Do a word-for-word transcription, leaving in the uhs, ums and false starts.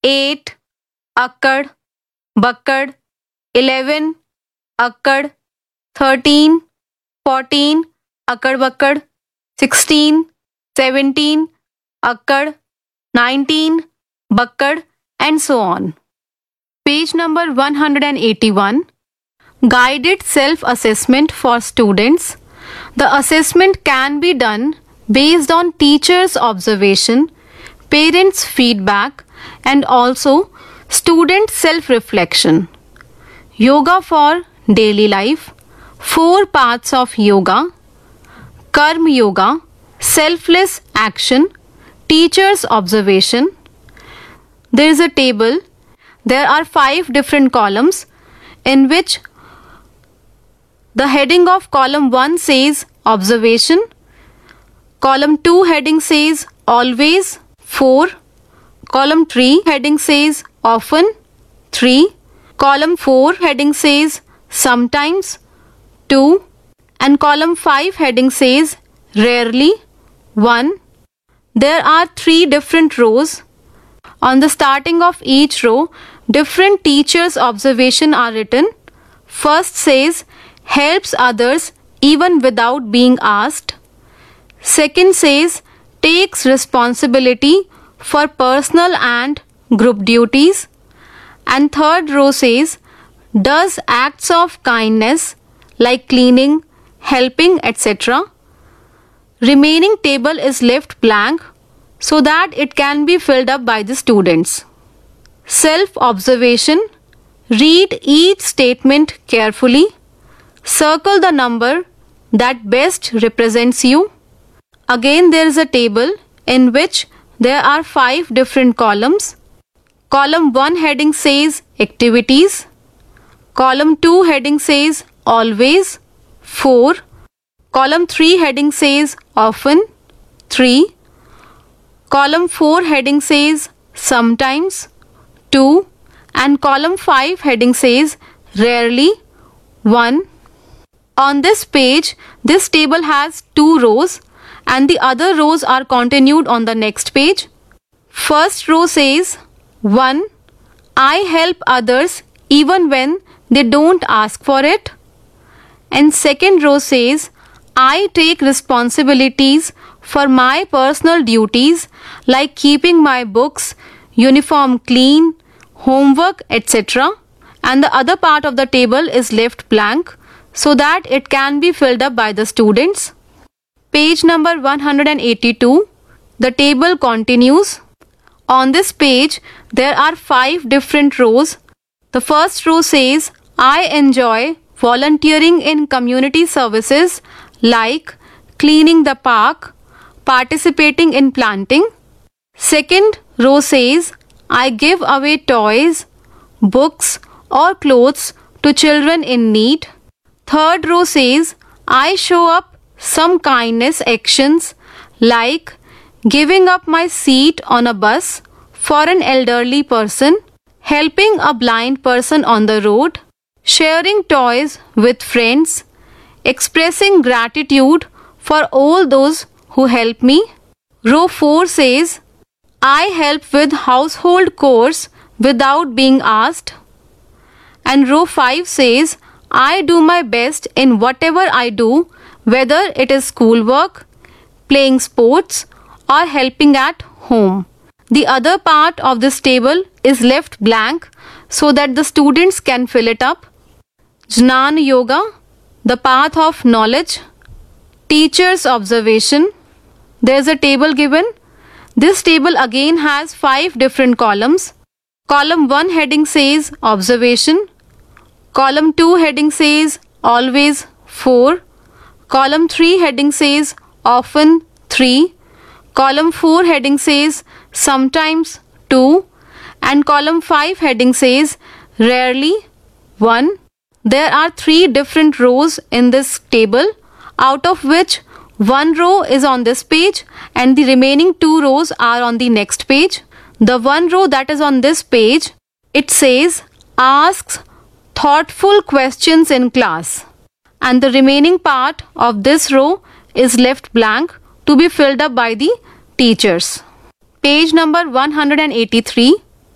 eight, akkad, bakkad, eleven, akkad, thirteen, fourteen, akkad bakkad, sixteen, seventeen, akkad, nineteen, bakkad, and so on. Page number one hundred eighty-one. Guided self-assessment for students. The assessment can be done based on teachers' observation, parents' feedback, and also student self-reflection. Yoga for daily life. Four parts of yoga. Karma yoga, selfless action, teacher's observation. There is a table. There are five different columns in which the heading of column one says observation, column two heading says always, four, column three heading says often, three, column four heading says sometimes, two, and column five heading says rarely, one. There are three different rows. On the starting of each row, different teachers' observation are written. First says helps others even without being asked. Second says takes responsibility for personal and group duties. And third row says does acts of kindness like cleaning, helping, et cetera. Remaining table is left blank so that it can be filled up by the students. Self-observation. Read each statement carefully. Circle the number that best represents you. Again, there is a table in which there are five different columns. Column one heading says activities. Column two heading says always, four. Column three heading says often, three. Column four heading says sometimes, two. And column five heading says rarely, one. On this page, this table has two rows and the other rows are continued on the next page. First row says one. I help others even when they don't ask for it. And second row says I take responsibilities for my personal duties like keeping my books, uniform clean, homework, et cetera. And the other part of the table is left blank so that it can be filled up by the students. Page number one hundred eighty-two. The table continues. On this page, there are five different rows. The first row says, I enjoy volunteering in community services like cleaning the park, participating in planting. Second row says, I give away toys, books, or clothes to children in need. Third row says, I show up some kindness actions like giving up my seat on a bus for an elderly person, helping a blind person on the road, sharing toys with friends, expressing gratitude for all those who help me. Row four says, I help with household chores without being asked. And row five says, I do my best in whatever I do, whether it is schoolwork, playing sports, or helping at home. The other part of this table is left blank so that the students can fill it up. Jnana Yoga, the path of knowledge. Teacher's observation. There is a table given. This table again has five different columns. Column one heading says observation. Column two heading says always, four. Column three heading says often, three. Column four heading says sometimes, two. And column five heading says rarely, one. There are three different rows in this table, out of which one row is on this page and the remaining two rows are on the next page. The one row that is on this page, it says asks thoughtful questions in class, and the remaining part of this row is left blank to be filled up by the teachers. Page number one hundred eighty-three.